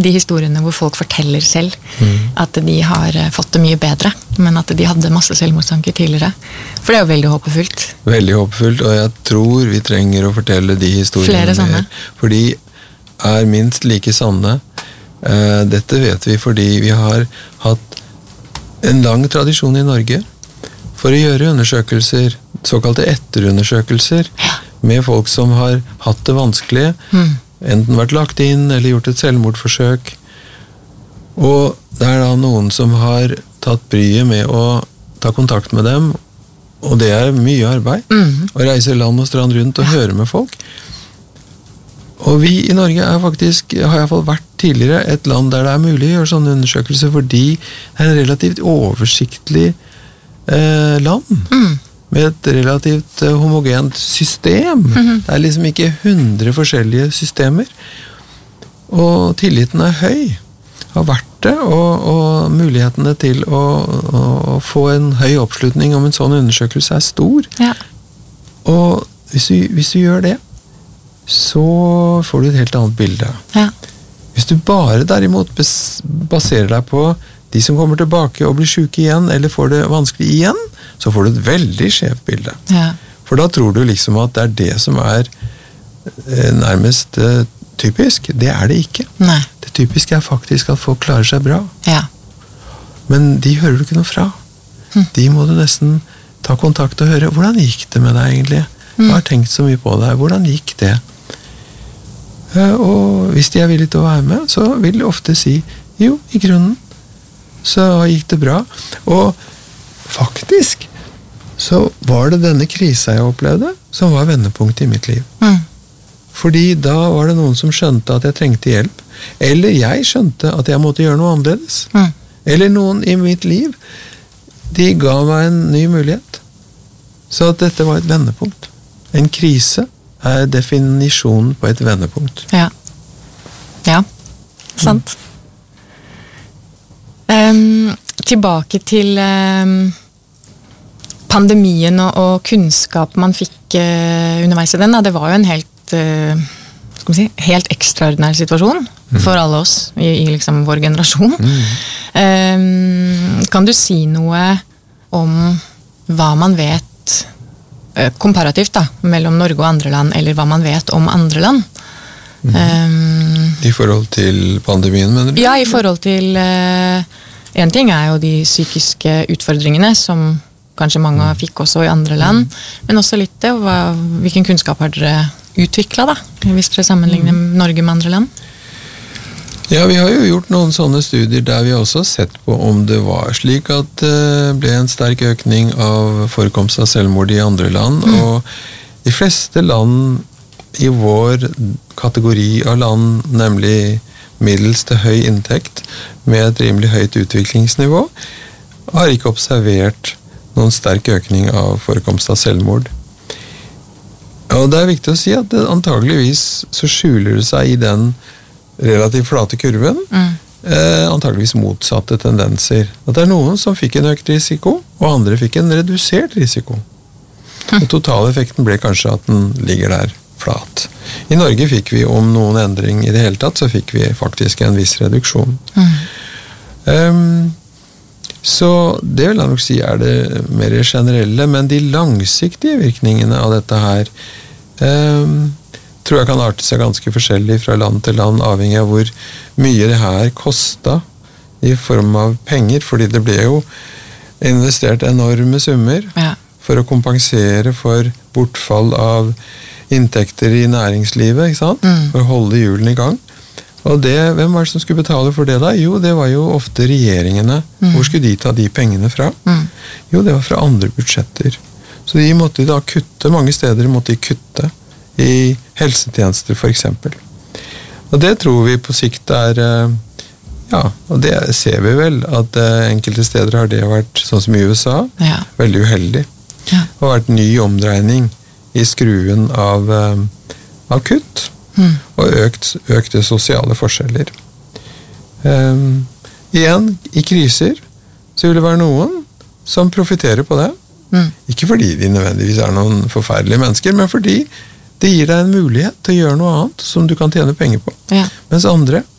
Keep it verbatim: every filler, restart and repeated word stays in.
de historiene hvor folk forteller selv mm. at de har fått det mye bedre, men at de hadde masse selvmordstanker tidligere. For det er jo veldig håpefullt. Veldig håpefullt, og jeg tror vi trenger å fortelle de historiene Flere sånne. mer. For de er minst like sanne. Dette vet vi fordi vi har hatt en lang tradisjon i Norge for å gjøre undersøkelser, såkalte etterundersøkelser, ja. med folk som har hatt det vanskelig, mm. enten vært lagt inn eller gjort et selvmordforsøk. Og det er da noen som har tatt bryet med å ta kontakt med dem, og det er mye arbeid. Mm. Å reise land og strand rundt og ja. høre med folk. Og vi i Norge er faktisk, har i hvert fall vært tidligere, et land der det er mulig å gjøre sånne undersøkelser, fordi det er en relativt oversiktlig eh, land. Mm. Med et relativt uh, homogent system. Mm-hmm. Det er liksom ikke hundre forskjellige systemer. Og tilliten er høy. Har vært det, og, og mulighetene til å, å få en høy oppslutning om en sånn undersøkelse er stor. Ja. Og hvis du, hvis du gjør det, så får du et helt annet bilde. Ja. Hvis du bare derimot bes, baserer deg på de som kommer tilbake og blir syke igjen, eller får det vanskelig igjen, så får du et veldig skjevt bilde. Ja. For da tror du liksom at det er det som er eh, nærmest eh, typisk. Det er det ikke. Nei. Det typiske er faktisk at folk klarer seg bra. Ja. Men de hører du ikke noe fra. Hm. De må du nesten ta kontakt og høre. Hvordan gikk det med deg egentlig? Jeg har tenkt så mye på deg. Hvordan gikk det? Eh, og hvis de er villige til å være med, så vil de ofte si jo, i grunnen så gikk det bra. Og faktisk så var det denne krisa jeg opplevde som var vendepunktet i mitt liv. Mm. Fordi da var det noen som skjønte at jeg trengte hjelp, eller jeg skjønte at jeg måtte gjøre noe annerledes. Mm. Eller noen i mitt liv. De ga meg en ny mulighet. Så at dette var et vendepunkt. En krise er definisjonen på et vendepunkt. Ja. Ja, sant. Mm. Um, tilbake til um, pandemien og, og kunnskap man fikk uh, underveis i den. Da. Det var jo en helt, uh, skal man si, helt ekstraordinær situasjon mm. for alle oss i, i liksom vår generasjon. Mm. Um, kan du si noe om hva man vet uh, komparativt da, mellom Norge og andre land, eller hva man vet om andre land? Mm. Um, I forhold til pandemien, mener du? Ja, i forhold til uh, en ting er jo de psykiske utfordringene som kanskje mange mm. fikk også i andre land, mm. men også litt det, hva, hvilken kunnskap har dere utviklet da, hvis dere sammenligner mm. Norge med andre land? Ja, vi har jo gjort noen sånne studier der vi også har sett på om det var slik at det ble en sterk økning av forekomst av selvmord i andre land, mm. og de fleste land i vår kategori av land, nemlig middels til høy inntekt, med et rimelig høyt utviklingsnivå, har ikke observert noen sterk økning av forekomst av selvmord. Og det er viktig å si at det antageligvis så skjuler det seg i den relativt flate kurven, mm. eh, antageligvis motsatte tendenser. At det er noen som fikk en økt risiko, og andre fikk en redusert risiko. Den totale effekten ble kanskje at den ligger der flat. I Norge fikk vi om noen endring i det hele tatt, så fikk vi faktisk en viss reduksjon. Mm. Um, så det vil jeg nok si er det mer generelle, men de langsiktige virkningene av dette her um, tror jeg kan arte seg ganske forskjellig fra land til land, avhengig av hvor mye det her kostet i form av penger, fordi det ble jo investert enorme summer ja. for å kompensere for bortfall av inntekter i næringslivet, ikke sant? Mm. For å holde hjulene i gang. Og det, hvem var det som skulle betale for det da? Jo, det var jo ofte regjeringene. Mm. Hvor skulle de ta de pengene fra? Mm. Jo, det var fra andre budsjetter. Så de måtte da kutte, mange steder måtte de kutte i helsetjenester for eksempel. Og det tror vi på sikt er, ja, og det ser vi vel, at enkelte steder har det vært, sånn som i U S A, ja. veldig uheldig. Ja. Det har vært ny omdreining i skruen av, av kutt mm. og økt, økte sosiale forskjeller. Um, igjen, i kriser så vil det være noen som profiterer på det. Mm. Ikke fordi de nødvendigvis er noen forferdelige mennesker, men fordi det gir deg en mulighet til å gjøre noe annet som du kan tjene penger på. Ja. Mens andre